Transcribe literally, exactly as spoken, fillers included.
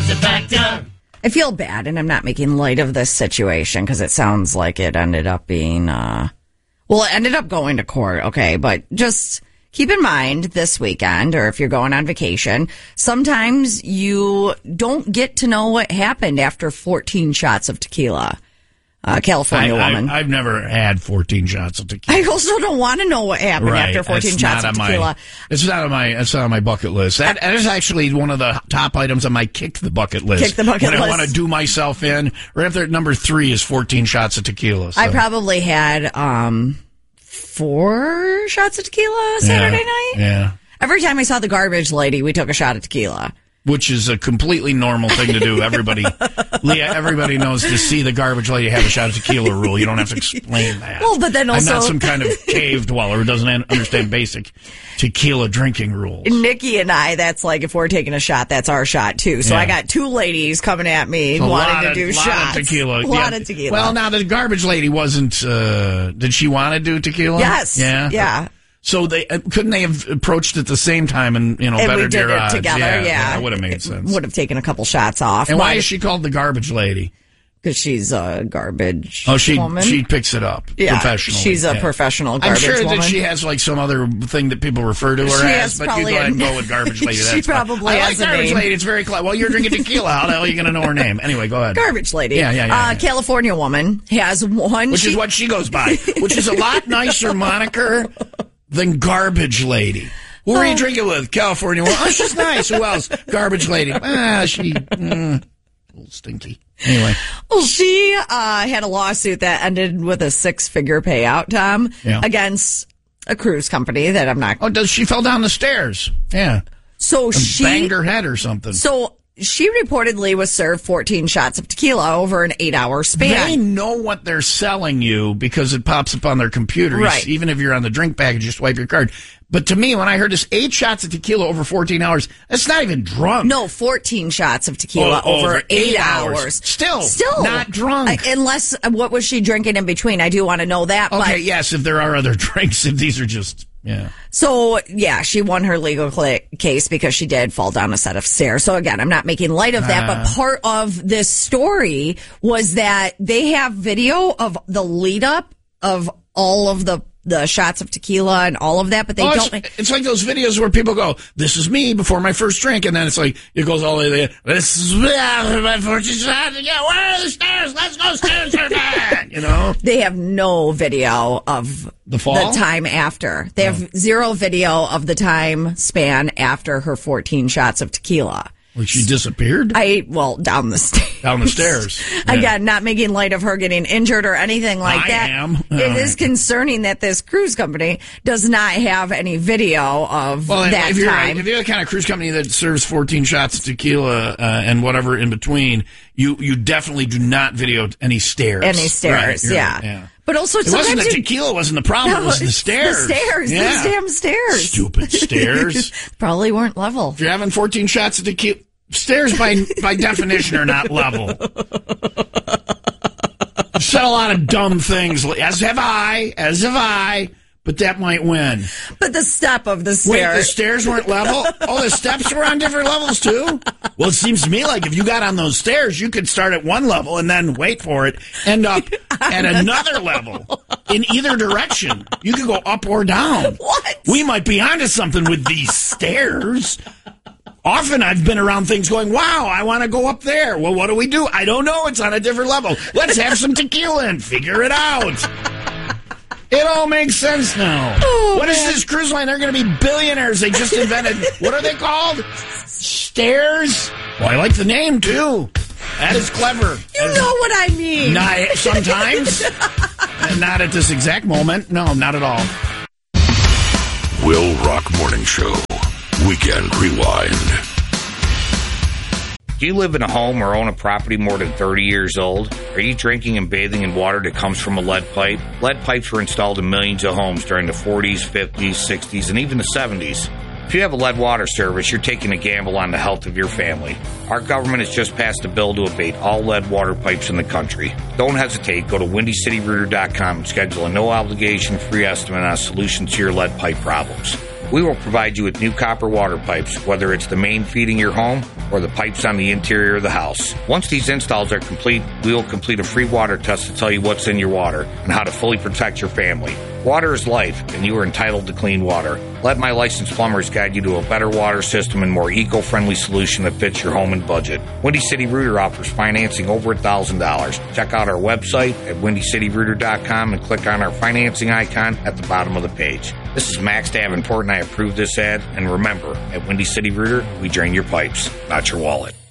What's the factor? I feel bad, and I'm not making light of this situation because it sounds like it ended up being, uh, well, it ended up going to court, okay, but just keep in mind this weekend, or if you're going on vacation, sometimes you don't get to know what happened after fourteen shots of tequila. Uh, California I, woman. I, I've never had fourteen shots of tequila. I also don't want to know what happened right. after fourteen It's shots not of on tequila. My, it's not on my. It's not on my bucket list. That, that is actually one of the top items on my kick the bucket list. Kick the bucket when list. I want to do myself in. Right after number three is fourteen shots of tequila. So. I probably had um four shots of tequila Saturday yeah. night. Yeah. Every time I saw the garbage lady, we took a shot of tequila. Which is a completely normal thing to do. Everybody, Leah, everybody knows to see the garbage lady have a shot of tequila rule. You don't have to explain that. Well, but then also, I'm not some kind of cave dweller who doesn't understand basic tequila drinking rules. Nikki and I, that's like if we're taking a shot, that's our shot too. So yeah. I got two ladies coming at me a wanting to of, do lot shots. Of tequila. A lot yeah. of tequila. Well, now the garbage lady wasn't. Uh, did she want to do tequila? Yes. Yeah. Yeah. So they uh, couldn't they have approached at the same time and you know and better we did their it odds? together. Yeah, Yeah, yeah, that would have made sense. Would have taken a couple shots off. And why is she called the garbage lady? Because she's a garbage oh, she, woman. she picks it up yeah, professionally. She's a yeah. professional garbage woman. I'm sure woman. that she has like some other thing that people refer to her she as, but you go ahead and go with garbage lady. she That's probably fine. has I like a garbage name. lady. It's very clever. Well, you're drinking tequila. How the hell are you going to know her name? Anyway, go ahead. Garbage lady. Yeah, yeah, yeah. Uh, yeah. California woman has one. Which she- is what she goes by, which is a lot nicer moniker than garbage lady. Who are you drinking with? California woman. Oh, she's nice. Who else? Garbage lady. Ah, she, mm, a little stinky. Anyway. Well, she uh, had a lawsuit that ended with a six-figure payout, Tom, yeah. against a cruise company that I'm not... Oh, does she fell down the stairs? Yeah. So and she... banged her head or something. So she reportedly was served fourteen shots of tequila over an eight-hour span. They know what they're selling you because it pops up on their computers. Right. Even if you're on the drink package, you swipe your card. But to me, when I heard this eight shots of tequila over fourteen hours, that's not even drunk. No, fourteen shots of tequila oh, over, over eight, eight hours. hours. Still, Still not drunk. Uh, unless, uh, what was she drinking in between? I do want to know that. Okay, but, yes, if there are other drinks, if these are just, yeah. So, yeah, she won her legal cl- case because she did fall down a set of stairs. So, again, I'm not making light of that, Uh. but part of this story was that they have video of the lead up of all of the the shots of tequila and all of that, but they oh, don't. It's, it's like those videos where people go, "This is me before my first drink," and then it's like it goes all the way there. This is my first shot. Yeah, where are the stairs? Let's go stairs for that. You know, they have no video of the fall, the time after. They have oh. zero video of the time span after her fourteen shots of tequila. Like she disappeared? I, well, down the stairs. Down the stairs. Yeah. Again, not making light of her getting injured or anything like I that. am. It All is right. concerning that this cruise company does not have any video of well, that if you're, time. if you're the kind of cruise company that serves fourteen shots of tequila uh, and whatever in between, you, you definitely do not video any stairs. Any stairs, Right, yeah. right, yeah. But also, it wasn't the sometimes you- tequila wasn't the problem. No, it was the it's stairs. The stairs. Yeah. Those damn stairs. Stupid stairs. Probably weren't level. If you're having fourteen shots of tequila, stairs by by definition are not level. You've said a lot of dumb things, as have I, as have I, but that might win. But the step of the Wait, stairs. the stairs weren't level? Oh, the steps were on different levels, too? Well, it seems to me like if you got on those stairs, you could start at one level and then, wait for it, end up at another level in either direction. You could go up or down. What? We might be onto something with these stairs. Often I've been around things going, wow, I want to go up there. Well, what do we do? I don't know. It's on a different level. Let's have some tequila and figure it out. It all makes sense now. Oh, what is this cruise line? They're going to be billionaires. They just invented, what are they called? Stairs? Well, I like the name, too. That is clever. You know what I mean. Not, sometimes. Not at this exact moment. No, not at all. Will Rock Morning Show. Weekend Rewind. Do you live in a home or own a property more than thirty years old? Are you drinking and bathing in water that comes from a lead pipe? Lead pipes were installed in millions of homes during the forties, fifties, sixties, and even the seventies. If you have a lead water service, you're taking a gamble on the health of your family. Our government has just passed a bill to abate all lead water pipes in the country. Don't hesitate. Go to windy city rooter dot com and schedule a no-obligation free estimate on a solution to your lead pipe problems. We will provide you with new copper water pipes, whether it's the main feeding your home or the pipes on the interior of the house. Once these installs are complete, we will complete a free water test to tell you what's in your water and how to fully protect your family. Water is life, and you are entitled to clean water. Let my licensed plumbers guide you to a better water system and more eco-friendly solution that fits your home and budget. Windy City Rooter offers financing over one thousand dollars. Check out our website at windy city rooter dot com and click on our financing icon at the bottom of the page. This is Max Davenport, and I approve this ad. And remember, at Windy City Rooter, we drain your pipes, not your wallet.